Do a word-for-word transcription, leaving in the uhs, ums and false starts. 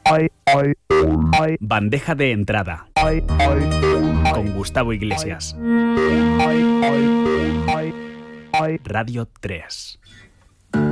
Bandeja de entrada con Gustavo Iglesias. Radio tres.